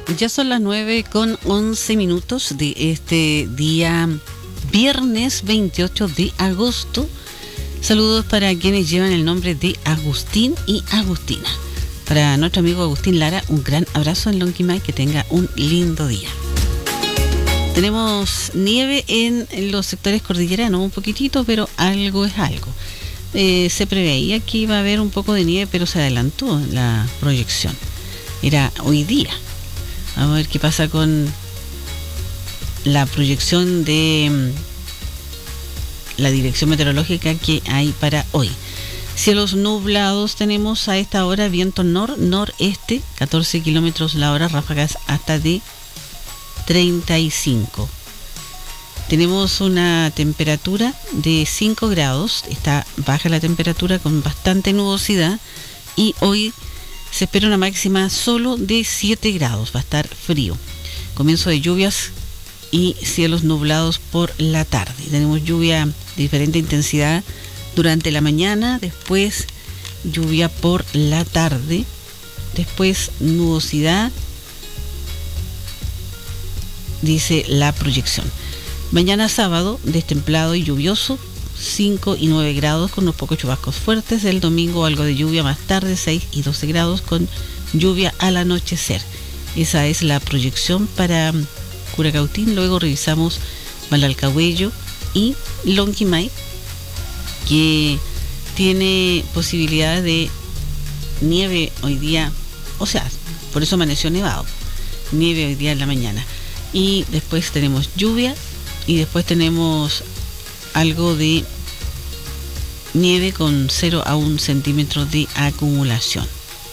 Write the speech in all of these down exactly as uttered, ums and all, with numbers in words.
Ya son las nueve con once minutos de este día viernes veintiocho de agosto. Saludos para quienes llevan el nombre de Agustín y Agustina. Para nuestro amigo Agustín Lara, un gran abrazo en Lonquimay, que tenga un lindo día. Tenemos nieve en los sectores cordilleranos, un poquitito, pero algo es algo. Eh, se preveía que iba a haber un poco de nieve, pero se adelantó la proyección. Era hoy día. Vamos a ver qué pasa con la proyección de la dirección meteorológica que hay para hoy. Cielos nublados tenemos a esta hora, viento nor-noreste, catorce kilómetros la hora, ráfagas hasta de treinta y cinco. Tenemos una temperatura de cinco grados, está baja la temperatura con bastante nubosidad, y hoy se espera una máxima solo de siete grados, va a estar frío. Comienzo de lluvias y cielos nublados por la tarde. Tenemos lluvia de diferente intensidad durante la mañana, después lluvia por la tarde, después nubosidad, dice la proyección. Mañana sábado, destemplado y lluvioso, cinco y nueve grados con unos pocos chubascos fuertes. El domingo algo de lluvia más tarde, seis y doce grados con lluvia al anochecer. Esa es la proyección para Curacautín. Luego revisamos Malalcahuello y Lonquimay, que tiene posibilidad de nieve hoy día, o sea, por eso amaneció nevado, nieve hoy día en la mañana, y después tenemos lluvia y después tenemos algo de nieve con cero a un centímetro de acumulación.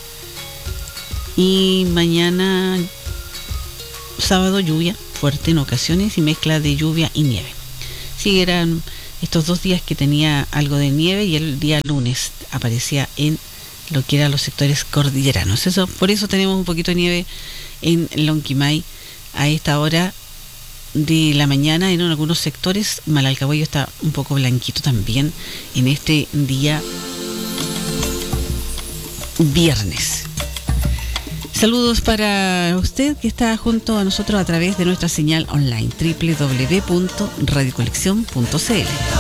Y mañana sábado lluvia fuerte en ocasiones y mezcla de lluvia y nieve. Sí, eran estos dos días que tenía algo de nieve, y el día lunes aparecía en lo que eran los sectores cordilleranos. Eso, por eso tenemos un poquito de nieve en Lonquimay a esta hora de la mañana. En algunos sectores Malalcahuello está un poco blanquito también en este día viernes. Saludos para usted que está junto a nosotros a través de nuestra señal online doble u doble u doble u punto radio colección punto c l.